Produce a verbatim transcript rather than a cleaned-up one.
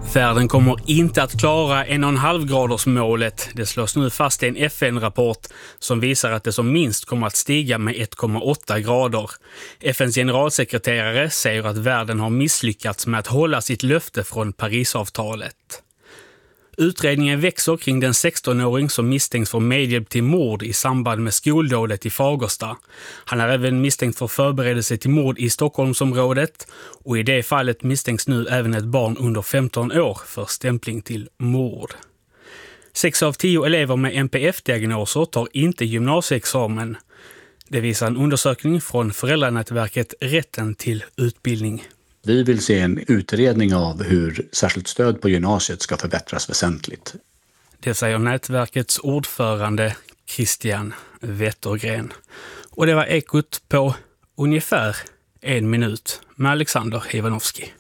Världen kommer inte att klara en och en halv graders målet. Det slås nu fast i en F N-rapport som visar att det som minst kommer att stiga med ett komma åtta grader. F N:s generalsekreterare säger att världen har misslyckats med att hålla sitt löfte från Parisavtalet. Utredningen växer kring den sextonåring som misstänks för medhjälp till mord i samband med skoldådet i Fagersta. Han är även misstänkt för förberedelse till mord i Stockholmsområdet och i det fallet misstänks nu även ett barn under femton år för stämpling till mord. Sex av tio elever med N P F-diagnoser tar inte gymnasieexamen. Det visar en undersökning från föräldranätverket Rätten till utbildning. Vi vill se en utredning av hur särskilt stöd på gymnasiet ska förbättras väsentligt. Det säger nätverkets ordförande Christian Wettergren. Och det var Ekot på ungefär en minut med Alexander Ivanovski.